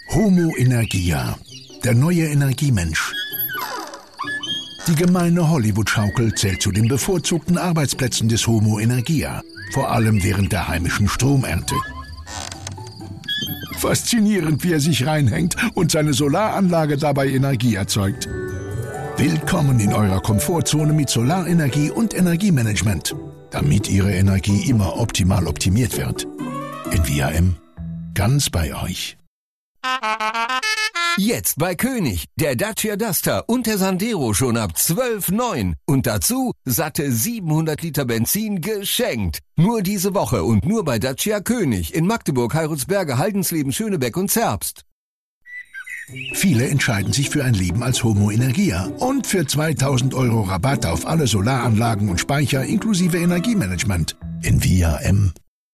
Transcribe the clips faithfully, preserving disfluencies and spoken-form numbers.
Homo Energia, der neue Energiemensch. Die gemeine Hollywood-Schaukel zählt zu den bevorzugten Arbeitsplätzen des Homo Energia, vor allem während der heimischen Stromernte. Faszinierend, wie er sich reinhängt und seine Solaranlage dabei Energie erzeugt. Willkommen in eurer Komfortzone mit Solarenergie und Energiemanagement, damit Ihre Energie immer optimal optimiert wird. Envia M, ganz bei euch. Jetzt bei König, der Dacia Duster und der Sandero schon ab zwölf Komma neun und dazu satte siebenhundert Liter Benzin geschenkt. Nur diese Woche und nur bei Dacia König in Magdeburg, Heilsberge, Haldensleben, Schönebeck und Zerbst. Viele entscheiden sich für ein Leben als Homo Energia und für zweitausend Euro Rabatt auf alle Solaranlagen und Speicher inklusive Energiemanagement. Envia M.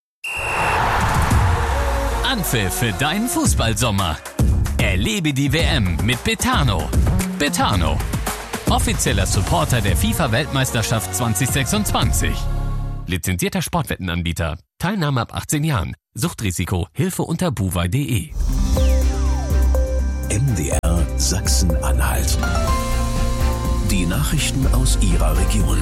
Anpfiff für deinen Fußballsommer. Erlebe die W M mit Betano. Betano, offizieller Supporter der FIFA-Weltmeisterschaft zwanzig sechsundzwanzig. Lizenzierter Sportwettenanbieter. Teilnahme ab achtzehn Jahren. Suchtrisiko. Hilfe unter buwei punkt de. M D R Sachsen-Anhalt. Die Nachrichten aus Ihrer Region.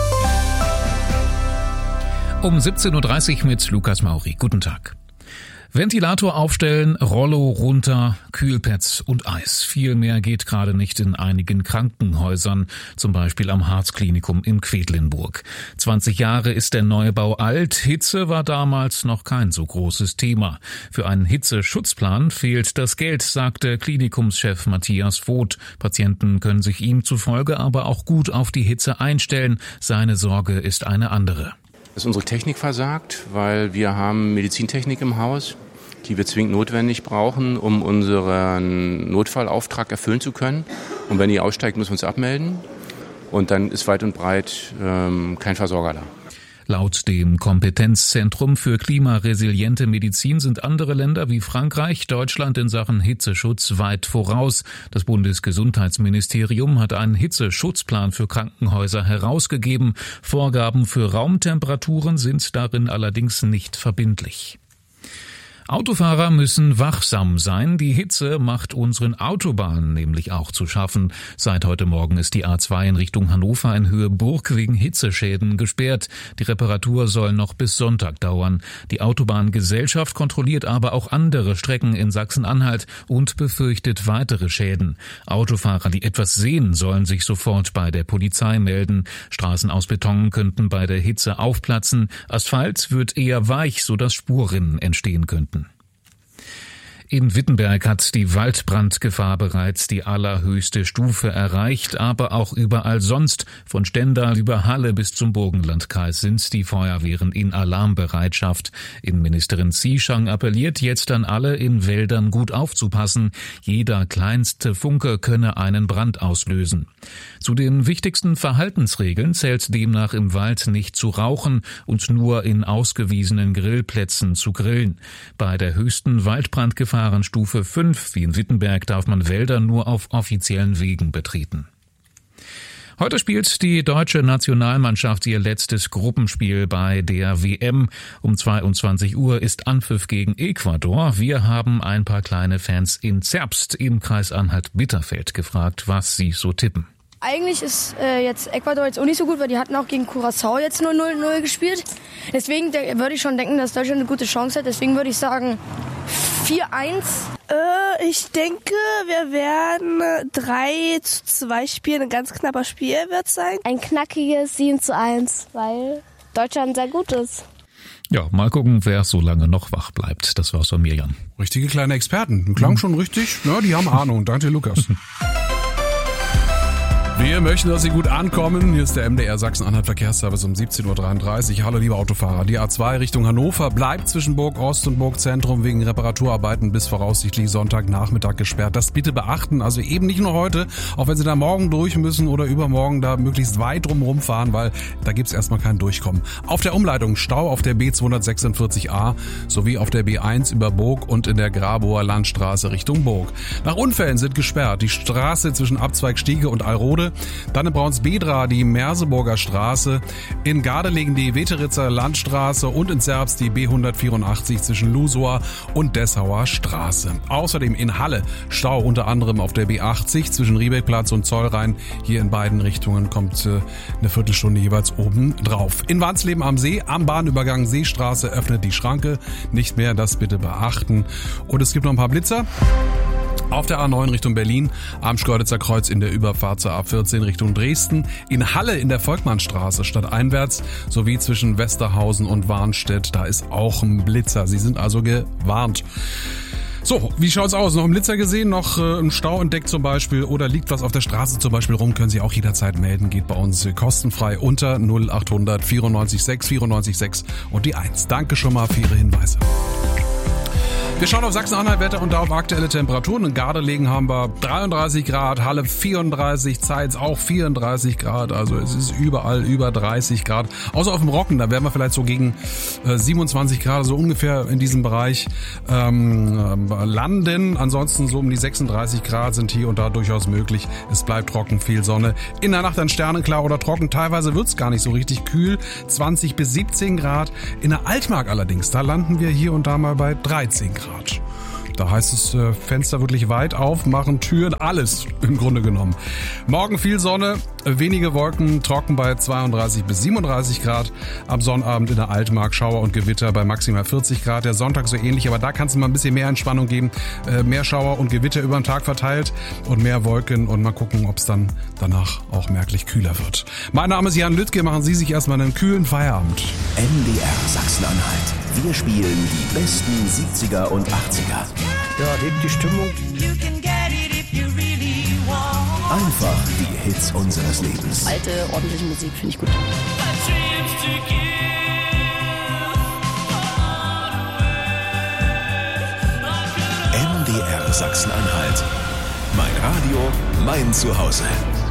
Um siebzehn Uhr dreißig mit Lukas Mauri. Guten Tag. Ventilator aufstellen, Rollo runter, Kühlpads und Eis. Viel mehr geht gerade nicht in einigen Krankenhäusern, zum Beispiel am Harzklinikum in Quedlinburg. zwanzig Jahre ist der Neubau alt, Hitze war damals noch kein so großes Thema. Für einen Hitzeschutzplan fehlt das Geld, sagte Klinikumschef Matthias Voth. Patienten können sich ihm zufolge aber auch gut auf die Hitze einstellen. Seine Sorge ist eine andere. Dass unsere Technik versagt, weil wir haben Medizintechnik im Haus, die wir zwingend notwendig brauchen, um unseren Notfallauftrag erfüllen zu können. Und wenn die aussteigt, müssen wir uns abmelden. Und dann ist weit und breit ähm, kein Versorger da. Laut dem Kompetenzzentrum für klimaresiliente Medizin sind andere Länder wie Frankreich, Deutschland in Sachen Hitzeschutz weit voraus. Das Bundesgesundheitsministerium hat einen Hitzeschutzplan für Krankenhäuser herausgegeben. Vorgaben für Raumtemperaturen sind darin allerdings nicht verbindlich. Autofahrer müssen wachsam sein. Die Hitze macht unseren Autobahnen nämlich auch zu schaffen. Seit heute Morgen ist die A zwei in Richtung Hannover in Höhe Burg wegen Hitzeschäden gesperrt. Die Reparatur soll noch bis Sonntag dauern. Die Autobahngesellschaft kontrolliert aber auch andere Strecken in Sachsen-Anhalt und befürchtet weitere Schäden. Autofahrer, die etwas sehen, sollen sich sofort bei der Polizei melden. Straßen aus Beton könnten bei der Hitze aufplatzen. Asphalt wird eher weich, sodass Spurrinnen entstehen könnten. In Wittenberg hat die Waldbrandgefahr bereits die allerhöchste Stufe erreicht, aber auch überall sonst, von Stendal über Halle bis zum Burgenlandkreis, sind die Feuerwehren in Alarmbereitschaft. Innenministerin Zieschang appelliert jetzt an alle, in Wäldern gut aufzupassen. Jeder kleinste Funke könne einen Brand auslösen. Zu den wichtigsten Verhaltensregeln zählt demnach im Wald nicht zu rauchen und nur in ausgewiesenen Grillplätzen zu grillen. Bei der höchsten Waldbrandgefahr Stufe fünf, wie in Wittenberg, darf man Wälder nur auf offiziellen Wegen betreten. Heute spielt die deutsche Nationalmannschaft ihr letztes Gruppenspiel bei der W M. Um zweiundzwanzig Uhr ist Anpfiff gegen Ecuador. Wir haben ein paar kleine Fans in Zerbst im Kreis Anhalt-Bitterfeld gefragt, was sie so tippen. Eigentlich ist äh, jetzt Ecuador jetzt auch nicht so gut, weil die hatten auch gegen Curaçao jetzt nur null null gespielt. Deswegen de- würde ich schon denken, dass Deutschland eine gute Chance hat. Deswegen würde ich sagen vier eins. Äh, ich denke, wir werden drei zu zwei spielen. Ein ganz knapper Spiel wird es sein. Ein knackiges sieben zu eins, weil Deutschland sehr gut ist. Ja, mal gucken, wer so lange noch wach bleibt. Das war's von mir, Jan. Richtige kleine Experten. Klang mhm. schon richtig. Ja, die haben Ahnung. Danke, Lukas. Wir möchten, dass Sie gut ankommen. Hier ist der M D R Sachsen-Anhalt Verkehrsservice um siebzehn Uhr dreiunddreißig. Hallo liebe Autofahrer. Die A zwei Richtung Hannover bleibt zwischen Burg Ost und Burg Zentrum wegen Reparaturarbeiten bis voraussichtlich Sonntagnachmittag gesperrt. Das bitte beachten. Also eben nicht nur heute, auch wenn Sie da morgen durch müssen oder übermorgen da möglichst weit drumherum fahren, weil da gibt's erstmal kein Durchkommen. Auf der Umleitung Stau auf der B zweihundertsechsundvierzig A sowie auf der B eins über Burg und in der Grabower Landstraße Richtung Burg. Nach Unfällen sind gesperrt die Straße zwischen Abzweig Stiege und Alrode Buche. Dann in Braunsbedra die Merseburger Straße. In Gardelegen die Weteritzer Landstraße und in Zerbst die B hundertvierundachtzig zwischen Lusower und Dessauer Straße. Außerdem in Halle Stau unter anderem auf der B achtzig zwischen Riebeckplatz und Zollrhein. Hier in beiden Richtungen kommt äh, eine Viertelstunde jeweils oben drauf. In Wansleben am See am Bahnübergang Seestraße öffnet die Schranke nicht mehr, das bitte beachten. Und es gibt noch ein paar Blitzer. Auf der A neun Richtung Berlin, am Schkeuditzer Kreuz in der Überfahrt zur A vierzehn Richtung Dresden, in Halle in der Volkmannstraße stadteinwärts sowie zwischen Westerhausen und Warnstedt, da ist auch ein Blitzer. Sie sind also gewarnt. So, wie schaut's aus? Noch einen Blitzer gesehen, noch äh, einen Stau entdeckt zum Beispiel oder liegt was auf der Straße zum Beispiel rum, können Sie auch jederzeit melden. Geht bei uns äh, kostenfrei unter null achthundert vierundneunzig sechs vierundneunzig sechs und die eins. Danke schon mal für Ihre Hinweise. Wir schauen auf Sachsen-Anhalt Wetter und da auf aktuelle Temperaturen. In Gardelegen haben wir dreiunddreißig Grad, Halle vierunddreißig, Zeitz auch vierunddreißig Grad. Also es ist überall über dreißig Grad. Außer auf dem Roggen, da werden wir vielleicht so gegen äh, siebenundzwanzig Grad, so ungefähr in diesem Bereich ähm, landen. Ansonsten so um die sechsunddreißig Grad sind hier und da durchaus möglich. Es bleibt trocken, viel Sonne. In der Nacht dann sternenklar oder trocken. Teilweise wird's gar nicht so richtig kühl. zwanzig bis siebzehn Grad. In der Altmark allerdings, da landen wir hier und da mal bei dreizehn Grad. Da heißt es, äh, Fenster wirklich weit auf, machen Türen, alles im Grunde genommen. Morgen viel Sonne, wenige Wolken, trocken bei zweiunddreißig bis siebenunddreißig Grad. Am Sonnabend in der Altmark Schauer und Gewitter bei maximal vierzig Grad. Der Sonntag so ähnlich, aber da kann es mal ein bisschen mehr Entspannung geben. Äh, mehr Schauer und Gewitter über den Tag verteilt und mehr Wolken. Und mal gucken, ob es dann danach auch merklich kühler wird. Mein Name ist Jan Lüttke, machen Sie sich erstmal einen kühlen Feierabend. M D R Sachsen-Anhalt. Wir spielen die besten siebziger und achtziger. Ja, hebt die Stimmung. Einfach die Hits unseres Lebens. Alte, ordentliche Musik finde ich gut. M D R Sachsen-Anhalt. Mein Radio, mein Zuhause.